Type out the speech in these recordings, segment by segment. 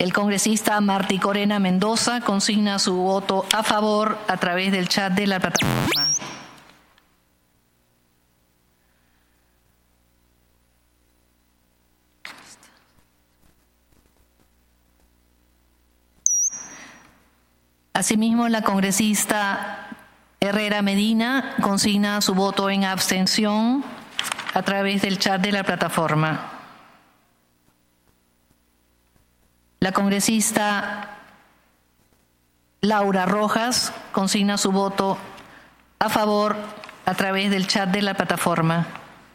El congresista Martí Corena Mendoza consigna su voto a favor a través del chat de la plataforma. Asimismo, la congresista Herrera Medina consigna su voto en abstención a través del chat de la plataforma. La congresista Laura Rojas consigna su voto a favor a través del chat de la plataforma.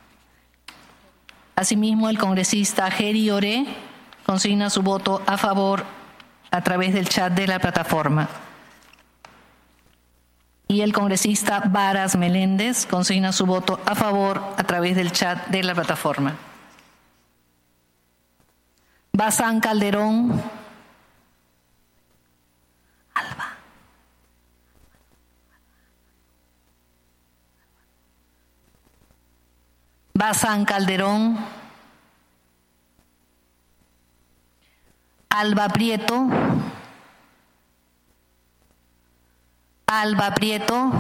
Asimismo, el congresista Geri Oré consigna su voto a favor a través del chat de la plataforma. Y el congresista Varas Meléndez consigna su voto a favor a través del chat de la plataforma. Bazán Calderón. Bazán Calderón. Alba Prieto. Alba Prieto.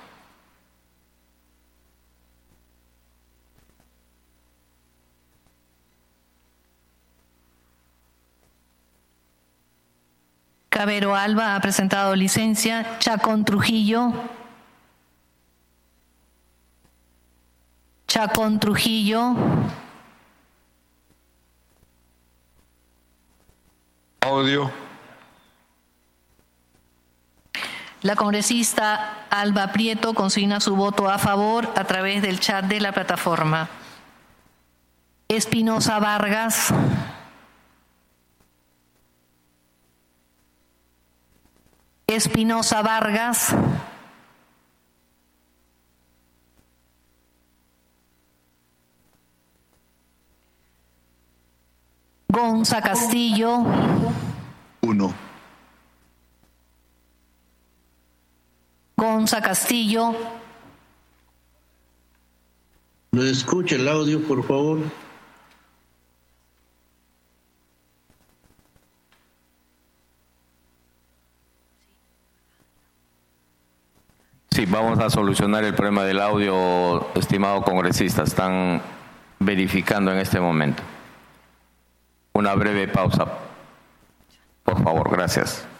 Cabero Alba ha presentado licencia. Chacón Trujillo. Chacón Trujillo. Audio. La congresista Alba Prieto consigna su voto a favor a través del chat de la plataforma. Espinosa Vargas. Espinosa Vargas. Gonza Castillo. 1. Gonza Castillo. No escucha el audio, por favor. Sí, vamos a solucionar el problema del audio, estimado congresista. Están verificando en este momento. Una breve pausa, por favor. Gracias.